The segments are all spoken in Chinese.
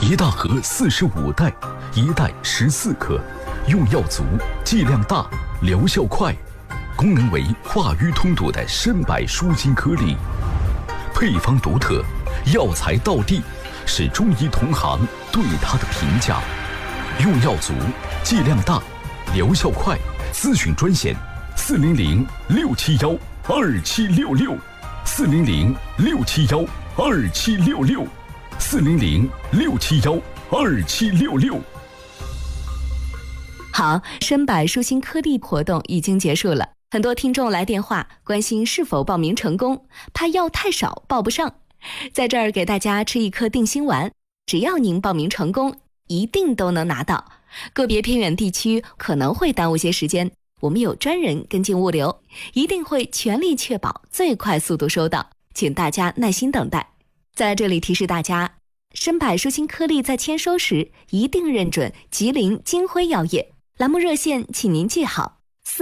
一大盒45袋，一袋14颗，用药足，剂量大，疗效快，功能为化瘀通堵的参柏舒筋颗粒，配方独特，药材到地，是中医同行对它的评价。用药足，剂量大，疗效快，咨询专线400-671-2766，400-671-2766，400-671-2766。 好，参柏舒筋颗粒活动已经结束了，很多听众来电话关心是否报名成功，怕药太少报不上。在这儿给大家吃一颗定心丸，只要您报名成功，一定都能拿到。个别偏远地区可能会耽误些时间，我们有专人跟进物流，一定会全力确保最快速度收到，请大家耐心等待。在这里提示大家，参柏舒筋颗粒在签收时一定认准吉林金辉药业。栏目热线请您记好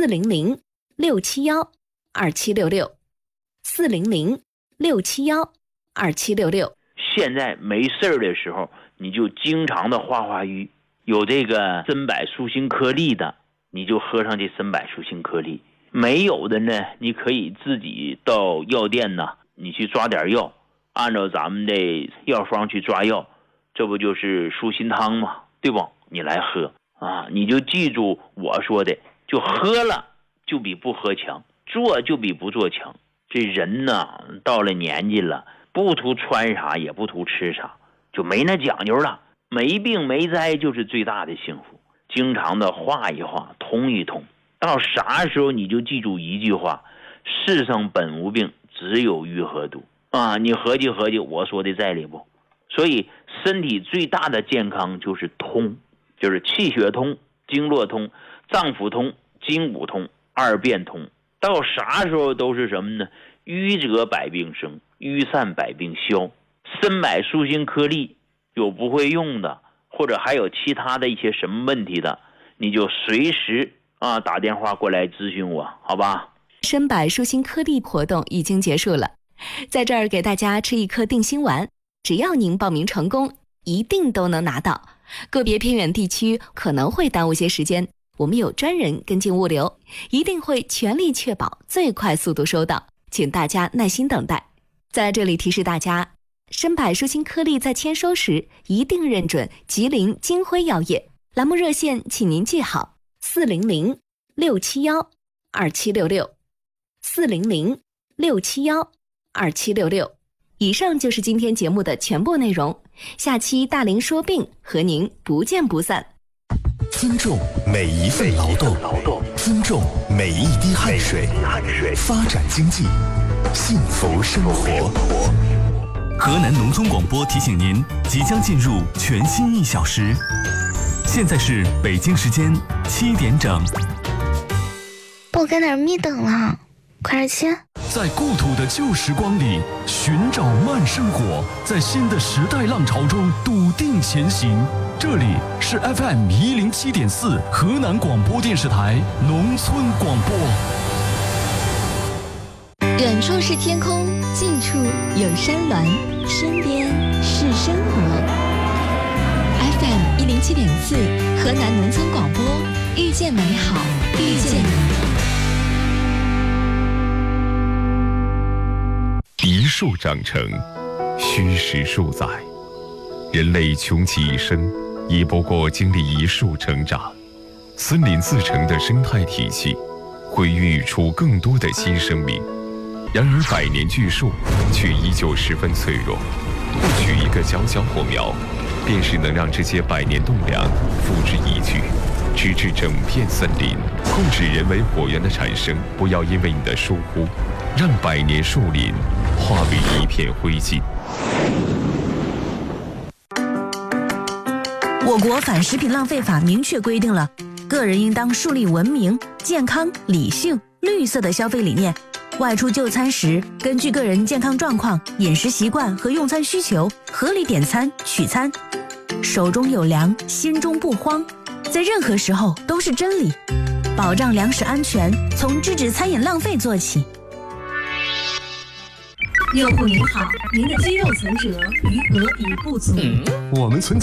：400-671-2766，400-671-2766。 现在没事儿的时候，你就经常的化瘀，有这个参柏舒筋颗粒的，你就喝上这参柏舒筋颗粒。没有的呢，你可以自己到药店呢，你去抓点药，按照咱们的药方去抓药，这不就是舒心汤吗？对不？你来喝啊，你就记住我说的，就喝了就比不喝强，做就比不做强。这人呢，到了年纪了，不图穿啥也不图吃啥，就没那讲究了，没病没灾就是最大的幸福。经常的化一化，通一通，到啥时候你就记住一句话：世上本无病，只有愈合毒啊！你合计合计我说的在理不？所以身体最大的健康就是通，就是气血通，经络通，脏腑通，筋骨通，二便通。到啥时候都是什么呢？瘀者百病生，瘀散百病消。参柏舒筋颗粒有不会用的，或者还有其他的一些什么问题的，你就随时打电话过来咨询我，好吧？ 参柏舒筋颗粒活动已经结束了，在这儿给大家吃一颗定心丸，只要您报名成功，一定都能拿到。个别偏远地区可能会耽误些时间，我们有专人跟进物流，一定会全力确保最快速度收到，请大家耐心等待。在这里提示大家，参柏舒筋颗粒在签收时一定认准吉林金辉药业。栏目热线请您记好：400-671-2766，400-671-2766。以上就是今天节目的全部内容，下期大龄说病和您不见不散。 尊重每一份劳动，尊重每一滴汗水，发展经济，幸福生活。河南农村广播提醒您，即将进入全新1小时。现在是北京时间7点整。 不该哪儿密等了，快点切。 在故土的旧时光里寻找慢生活，在新的时代浪潮中笃定前行。这里是 FM107.4 河南广播电视台农村广播。 远处是天空，近处有山峦，身边是生活。FM107.4 河南农村广播，遇见美好，遇见你。 一树长成，虚实数载。人类穷其一生，也不过经历一树成长。森林自成的生态体系，会孕育出更多的新生命。然而百年巨树却依旧十分脆弱，不取一个小小火苗，便是能让这些百年栋梁付之一炬，直至整片森林。控制人为火源的产生，不要因为你的疏忽，让百年树林化为一片灰烬。 我国反食品浪费法明确规定了，个人应当树立文明、健康、理性、绿色的消费理念。外出就餐时，根据个人健康状况、饮食习惯和用餐需求，合理点餐取餐。手中有粮，心中不慌，在任何时候都是真理。保障粮食安全，从制止餐饮浪费做起。 用户您好，您的肌肉存折余额已不足。 我们存